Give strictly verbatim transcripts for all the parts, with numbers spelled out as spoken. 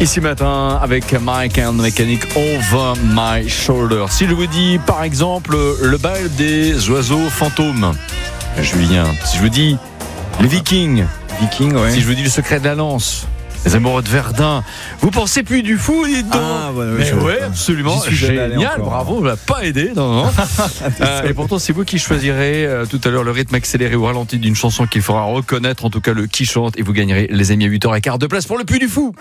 Ici matin avec Mike and Mechanic Over My Shoulder. Si je vous dis par exemple le bal des oiseaux fantômes, Julien. Si je vous dis les Vikings, Vikings, ouais. Si je vous dis le secret de la lance, les amoureux de Verdun, vous pensez plus du fou, dites donc. Ah, voilà, mais je ouais, absolument, génial, bravo, vous n'avez pas aidé, non, non. euh, et pourtant, c'est vous qui choisirez euh, tout à l'heure le rythme accéléré ou ralenti d'une chanson qu'il faudra reconnaître, en tout cas le qui chante, et vous gagnerez les amis à huit heures quinze de place pour le Puy du Fou.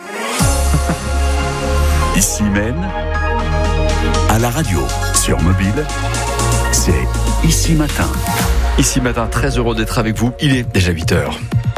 Ici même, à la radio, sur mobile, c'est Ici Matin. Ici Matin, très heureux d'être avec vous, il est déjà huit heures.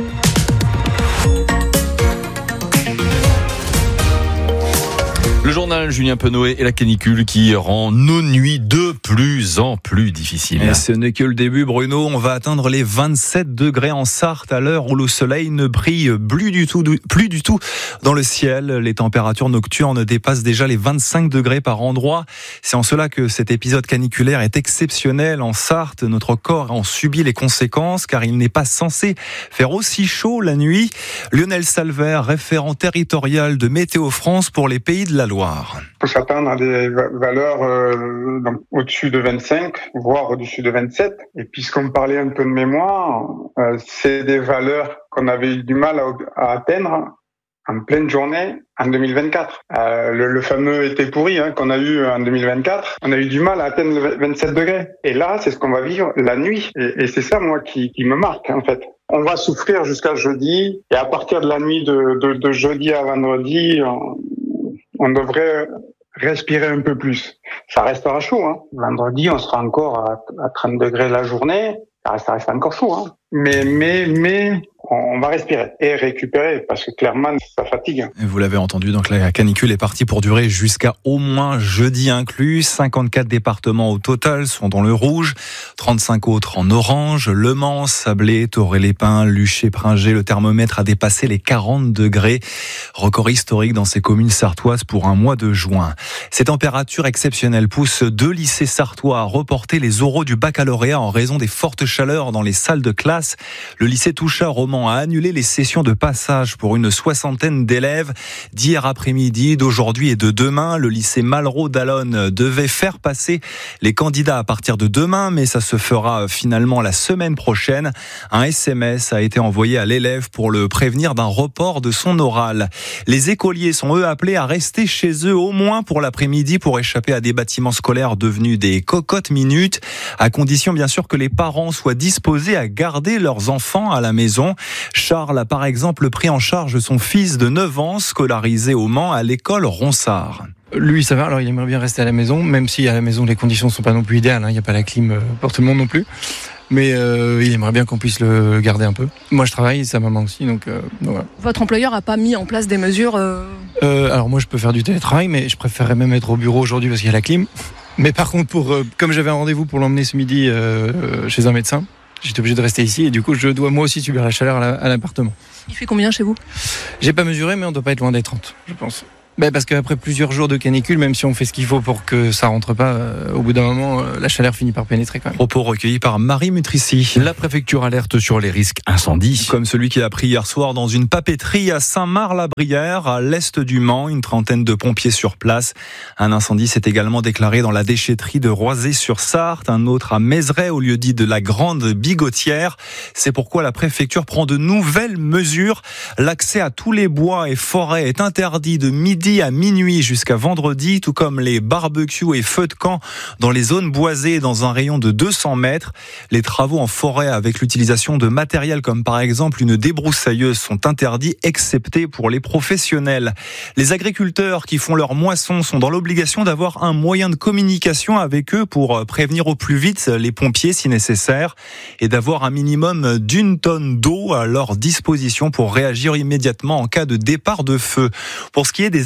Le journal Julien Pennoët et la canicule qui rend nos nuits de plus en plus difficiles. Et ce n'est que le début, Bruno. On va atteindre les vingt-sept degrés en Sarthe à l'heure où le soleil ne brille plus du tout, plus du tout dans le ciel. Les températures nocturnes dépassent déjà les vingt-cinq degrés par endroit. C'est en cela que cet épisode caniculaire est exceptionnel en Sarthe. Notre corps en subit les conséquences car il n'est pas censé faire aussi chaud la nuit. Lionel Salver, référent territorial de Météo France pour les Pays de la Loire. Il faut s'attendre à des valeurs euh, donc, au-dessus de vingt-cinq, voire au-dessus de vingt-sept. Et puisqu'on parlait un peu de mémoire, euh, c'est des valeurs qu'on avait eu du mal à, à atteindre en pleine journée en deux mille vingt-quatre. Euh, le, le fameux été pourri hein, qu'on a eu en deux mille vingt-quatre, on a eu du mal à atteindre le vingt-sept degrés. Et là, c'est ce qu'on va vivre la nuit. Et, et c'est ça, moi, qui, qui me marque, en fait. On va souffrir jusqu'à jeudi. Et à partir de la nuit de, de, de jeudi à vendredi, on, on devrait respirer un peu plus. Ça restera chaud. Hein. Vendredi, on sera encore à, à trente degrés la journée. Ça reste, ça reste encore chaud. Hein. Mais, mais, mais, on va respirer et récupérer parce que clairement, ça fatigue. Vous l'avez entendu, donc la canicule est partie pour durer jusqu'à au moins jeudi inclus. cinquante-quatre départements au total sont dans le rouge, trente-cinq autres en orange. Le Mans, Sablé, Torré-les-Pins, Luché-Pringé, le thermomètre a dépassé les quarante degrés. Record historique dans ces communes sartoises pour un mois de juin. Ces températures exceptionnelles poussent deux lycées sartois à reporter les oraux du baccalauréat en raison des fortes chaleurs dans les salles de classe. Le lycée Touchard-Romand a annulé les sessions de passage pour une soixantaine d'élèves d'hier après-midi, d'aujourd'hui et de demain. Le lycée Malraux d'Allonne devait faire passer les candidats à partir de demain, mais ça se fera finalement la semaine prochaine. Un S M S a été envoyé à l'élève pour le prévenir d'un report de son oral. Les écoliers sont eux appelés à rester chez eux au moins pour l'après-midi pour échapper à des bâtiments scolaires devenus des cocottes minutes, à condition bien sûr que les parents soient disposés à garder leurs enfants à la maison. Charles a par exemple pris en charge son fils de neuf ans scolarisé au Mans à l'école Ronsard. Lui, ça va. Alors, il aimerait bien rester à la maison, même si à la maison, les conditions ne sont pas non plus idéales. Hein. Il n'y a pas la clim pour tout le monde non plus. Mais euh, il aimerait bien qu'on puisse le garder un peu. Moi, je travaille, sa maman aussi. Donc, euh, donc voilà. Votre employeur n'a pas mis en place des mesures euh... Euh, Alors, moi, je peux faire du télétravail, mais je préférerais même être au bureau aujourd'hui parce qu'il y a la clim. Mais par contre, pour, euh, comme j'avais un rendez-vous pour l'emmener ce midi euh, chez un médecin, j'étais obligé de rester ici et du coup je dois moi aussi subir la chaleur à l'appartement. Il fait combien chez vous ? J'ai pas mesuré mais on doit pas être loin des trente, je pense. Ben parce qu'après plusieurs jours de canicule, même si on fait ce qu'il faut pour que ça rentre pas, euh, au bout d'un moment, euh, la chaleur finit par pénétrer quand même. Propos recueillis par Marie Mutrici. La préfecture alerte sur les risques incendies. Comme celui qui a pris hier soir dans une papeterie à Saint-Marc-la-Brière, à l'est du Mans. Une trentaine de pompiers sur place. Un incendie s'est également déclaré dans la déchetterie de Roisey-sur-Sarthe. Un autre à Mézeray, au lieu dit de la Grande Bigotière. C'est pourquoi la préfecture prend de nouvelles mesures. L'accès à tous les bois et forêts est interdit de midi à minuit jusqu'à vendredi, tout comme les barbecues et feux de camp dans les zones boisées dans un rayon de deux cents mètres. Les travaux en forêt avec l'utilisation de matériel comme par exemple une débroussailleuse sont interdits, excepté pour les professionnels. Les agriculteurs qui font leur moisson sont dans l'obligation d'avoir un moyen de communication avec eux pour prévenir au plus vite les pompiers si nécessaire et d'avoir un minimum d'une tonne d'eau à leur disposition pour réagir immédiatement en cas de départ de feu. Pour ce qui est des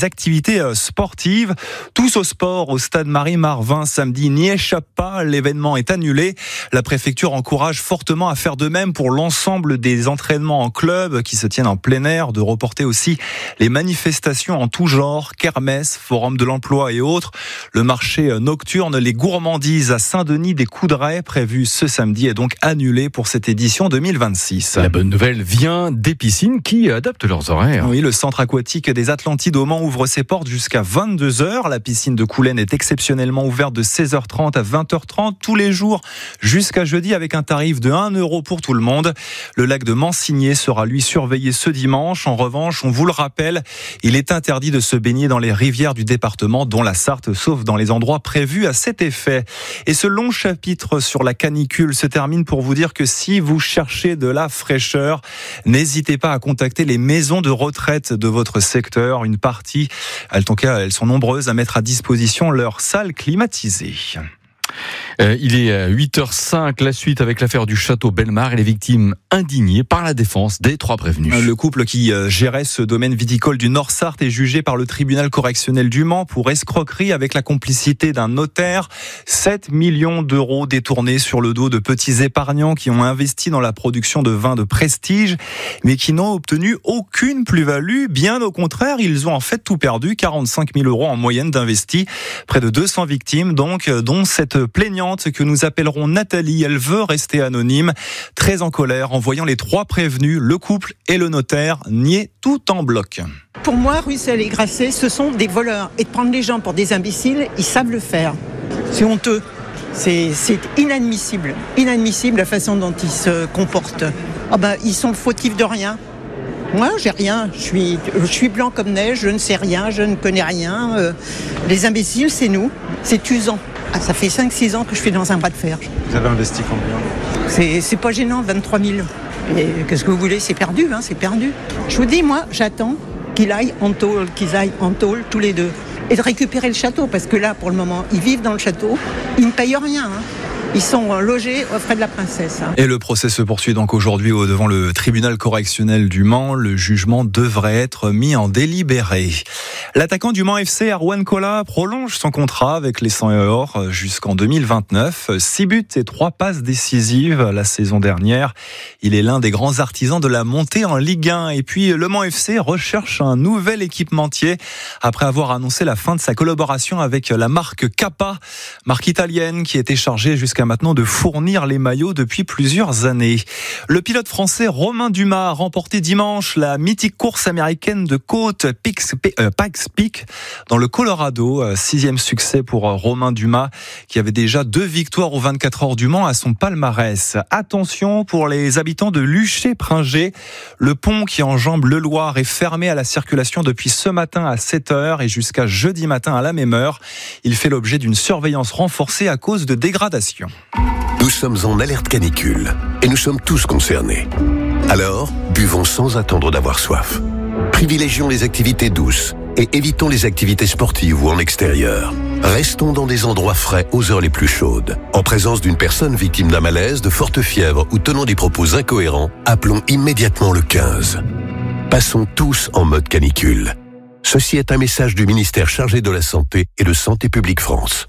activités sportives. Tous au sport au stade Marie-Marvin samedi, n'y échappe pas, l'événement est annulé. La préfecture encourage fortement à faire de même pour l'ensemble des entraînements en club qui se tiennent en plein air, de reporter aussi les manifestations en tout genre, kermesse, forum de l'emploi et autres. Le marché nocturne, les gourmandises à Saint-Denis des Coudrais, prévu ce samedi, est donc annulé pour cette édition deux mille vingt-six. La bonne nouvelle vient des piscines qui adaptent leurs horaires. Oui, le centre aquatique des Atlantides au Mans ouvre ses portes jusqu'à vingt-deux heures. La piscine de Coulennes est exceptionnellement ouverte de seize heures trente à vingt heures trente tous les jours jusqu'à jeudi avec un tarif de un euro pour tout le monde. Le lac de Mansigné sera lui surveillé ce dimanche. En revanche, on vous le rappelle, il est interdit de se baigner dans les rivières du département, dont la Sarthe, sauf dans les endroits prévus à cet effet. Et ce long chapitre sur la canicule se termine pour vous dire que si vous cherchez de la fraîcheur, n'hésitez pas à contacter les maisons de retraite de votre secteur. Une partie, en tout cas, elles sont nombreuses à mettre à disposition leur salle climatisée. Euh, il est huit heures cinq, la suite avec l'affaire du château Bellemare et les victimes indignées par la défense des trois prévenus. Le couple qui gérait ce domaine viticole du Nord-Sarthe est jugé par le tribunal correctionnel du Mans pour escroquerie avec la complicité d'un notaire. sept millions d'euros détournés sur le dos de petits épargnants qui ont investi dans la production de vins de prestige, mais qui n'ont obtenu aucune plus-value. Bien au contraire, ils ont en fait tout perdu, quarante-cinq mille euros en moyenne d'investis. Près de deux cents victimes, donc, dont cette plaignante que nous appellerons Nathalie. Elle veut rester anonyme, très en colère en voyant les trois prévenus, le couple et le notaire, nier tout en bloc. Pour moi, Russell et Grasset, ce sont des voleurs. Et de prendre les gens pour des imbéciles, ils savent le faire. C'est honteux. C'est, c'est inadmissible. Inadmissible la façon dont ils se comportent. Ah ben, ils sont fautifs de rien. Moi, j'ai rien. Je suis, je suis blanc comme neige, je ne sais rien, je ne connais rien. Euh, les imbéciles, c'est nous. C'est usant. Ah, ça fait cinq six ans que je suis dans un bras de fer. Vous avez investi combien ? C'est, c'est pas gênant, vingt-trois mille. Et qu'est-ce que vous voulez ? C'est perdu, hein, c'est perdu. Je vous dis, moi, j'attends qu'ils aillent en tôle, qu'ils aillent en tôle tous les deux. Et de récupérer le château, parce que là, pour le moment, ils vivent dans le château, ils ne payent rien, hein. Ils sont logés aux frais de la princesse. Et le procès se poursuit donc aujourd'hui devant le tribunal correctionnel du Mans. Le jugement devrait être mis en délibéré. L'attaquant du Mans F C, Erwan Kola, prolonge son contrat avec les cent et or jusqu'en deux mille vingt-neuf. Six buts et trois passes décisives la saison dernière. Il est l'un des grands artisans de la montée en Ligue un. Et puis le Mans F C recherche un nouvel équipementier après avoir annoncé la fin de sa collaboration avec la marque Kappa, marque italienne qui était chargée jusqu'à maintenant de fournir les maillots depuis plusieurs années. Le pilote français Romain Dumas a remporté dimanche la mythique course américaine de côte Pikes Peak dans le Colorado. Sixième succès pour Romain Dumas qui avait déjà deux victoires aux vingt-quatre heures du Mans à son palmarès. Attention pour les habitants de Luché-Pringé. Le pont qui enjambe le Loir est fermé à la circulation depuis ce matin à sept heures et jusqu'à jeudi matin à la même heure. Il fait l'objet d'une surveillance renforcée à cause de dégradations. Nous sommes en alerte canicule et nous sommes tous concernés. Alors, buvons sans attendre d'avoir soif. Privilégions les activités douces et évitons les activités sportives ou en extérieur. Restons dans des endroits frais aux heures les plus chaudes. En présence d'une personne victime d'un malaise, de forte fièvre ou tenant des propos incohérents, appelons immédiatement le quinze. Passons tous en mode canicule. Ceci est un message du ministère chargé de la Santé et de Santé publique France.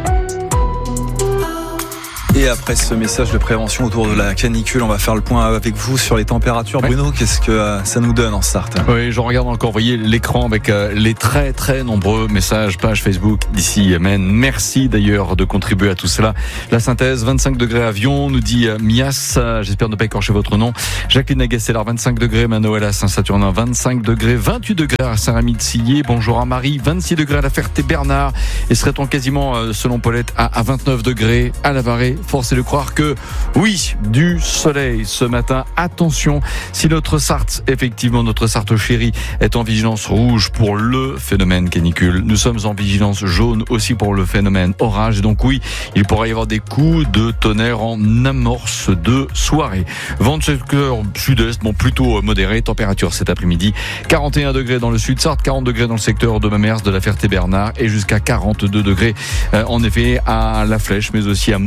Et après ce message de prévention autour de la canicule, on va faire le point avec vous sur les températures. Bruno, ouais. Qu'est-ce que ça nous donne en Sarthe ? Oui, je regarde encore, vous voyez l'écran avec les très très nombreux messages, page Facebook d'ici Maine. Merci d'ailleurs de contribuer à tout cela. La synthèse, vingt-cinq degrés à Vion, nous dit Mias, j'espère ne pas écorcher votre nom. Jacqueline Agasselar, vingt-cinq degrés, Manoël à Saint-Saturnin, vingt-cinq degrés, vingt-huit degrés à Saint-Rémy-de-Sillé. Bonjour à Marie, vingt-six degrés à la Ferté-Bernard. Et serait-on quasiment, selon Paulette, à vingt-neuf degrés à la Varée. Force est de croire que, oui, du soleil ce matin. Attention, si notre Sarthe, effectivement, notre Sarthe chérie, est en vigilance rouge pour le phénomène canicule, nous sommes en vigilance jaune aussi pour le phénomène orage. Et donc, oui, il pourrait y avoir des coups de tonnerre en amorce de soirée. Vent de secteur sud-est, bon, plutôt modéré. Température cet après-midi, quarante et un degrés dans le sud Sarthe, quarante degrés dans le secteur de Mamers, de la Ferté-Bernard et jusqu'à quarante-deux degrés, euh, en effet, à La Flèche, mais aussi à Montval,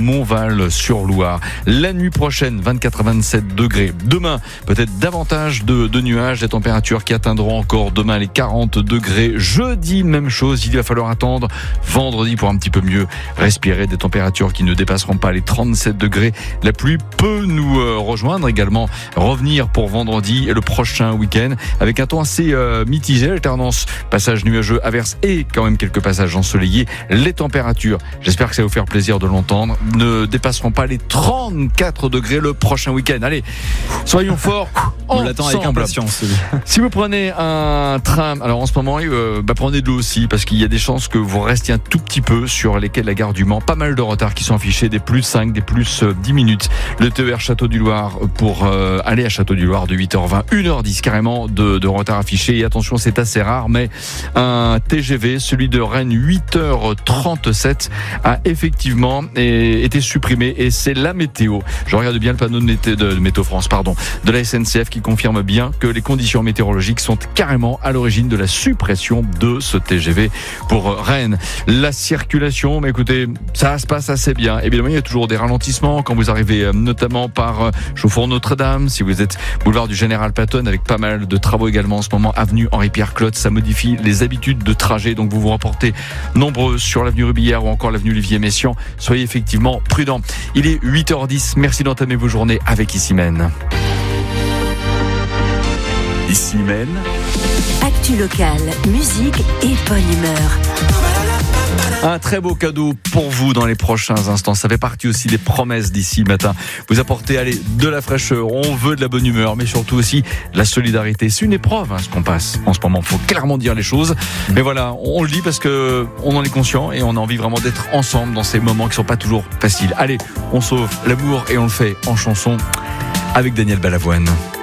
Épinal-sur-Loire. La nuit prochaine, vingt-quatre à vingt-sept degrés. Demain, peut-être davantage de, de nuages, des températures qui atteindront encore demain les quarante degrés. Jeudi, même chose, il va falloir attendre vendredi pour un petit peu mieux respirer, des températures qui ne dépasseront pas les trente-sept degrés. La pluie peut nous euh, rejoindre également, revenir pour vendredi et le prochain week-end avec un temps assez euh, mitigé, alternance passage nuageux, averses et quand même quelques passages ensoleillés. Les températures, j'espère que ça va vous faire plaisir de l'entendre, ne dépasseront pas les trente-quatre degrés le prochain week-end. Allez, soyons forts. On l'attend avec impatience. Si vous prenez un tram, alors en ce moment, euh, bah, prenez de l'eau aussi, parce qu'il y a des chances que vous restiez un tout petit peu sur les quais de la gare du Mans. Pas mal de retards qui sont affichés, des plus cinq, des plus dix minutes. Le T E R Château-du-Loir pour euh, aller à Château-du-Loir de huit heures vingt, une heure dix carrément de, de retard affiché. Et attention, c'est assez rare, mais un T G V, celui de Rennes, huit heures trente-sept, a effectivement été supprimé. Et c'est la météo. Je regarde bien le panneau de météo, de Météo France, pardon, de la S N C F qui confirme bien que les conditions météorologiques sont carrément à l'origine de la suppression de ce T G V pour Rennes. La circulation, mais écoutez, ça se passe assez bien. Évidemment, il y a toujours des ralentissements quand vous arrivez notamment par Chauffour Notre-Dame, si vous êtes boulevard du Général Patton, avec pas mal de travaux également en ce moment, avenue Henri-Pierre Clotte, ça modifie les habitudes de trajet, donc vous vous rapportez nombreux sur l'avenue Rubillard ou encore l'avenue Olivier-Messiaen. Soyez effectivement prudents. Il est huit heures dix, merci d'entamer vos journées avec Issy-Mène. Issy-Mène. Actu locale, musique et bonne humeur. Un très beau cadeau pour vous dans les prochains instants. Ça fait partie aussi des promesses d'ici matin. Vous apportez, allez, de la fraîcheur. On veut de la bonne humeur, mais surtout aussi de la solidarité. C'est une épreuve, hein, ce qu'on passe en ce moment. Il faut clairement dire les choses. Mais voilà, on le dit parce que on en est conscient et on a envie vraiment d'être ensemble dans ces moments qui sont pas toujours faciles. Allez, on sauve l'amour et on le fait en chanson avec Daniel Balavoine.